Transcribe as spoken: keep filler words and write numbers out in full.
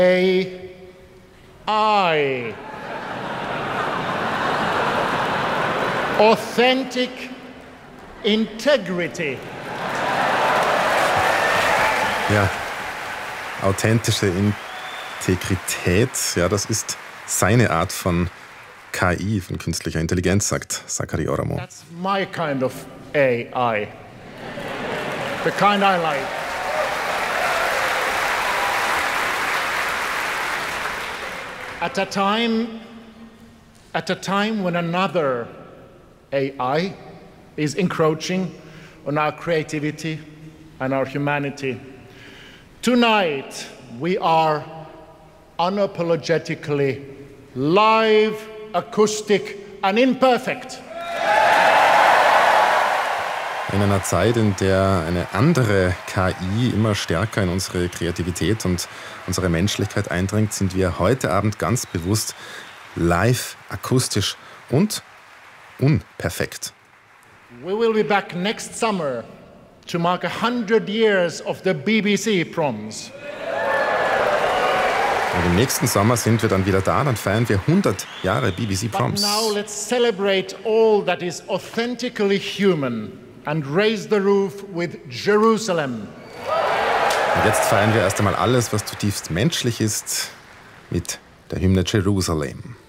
A I. Authentic Integrity. Ja, authentische Integrität, ja, das ist seine Art von K I, von künstlicher Intelligenz, sagt Zachary Oramo. That's my kind of A I. The kind I like. At a time, at a time when another A I is encroaching on our creativity and our humanity, tonight we are unapologetically live, acoustic and imperfect. In einer Zeit, in der eine andere K I immer stärker in unsere Kreativität und unsere Menschlichkeit eindringt, sind wir heute Abend ganz bewusst live, akustisch und unperfekt. We will be back next summer to mark a hundred years of the B B C Proms. Und im nächsten Sommer sind wir dann wieder da, dann feiern wir hundert Jahre B B C Proms. But now let's celebrate all that is authentically human and raise the roof with Jerusalem. Und jetzt feiern wir erst einmal alles, was zutiefst menschlich ist, mit der Hymne Jerusalem.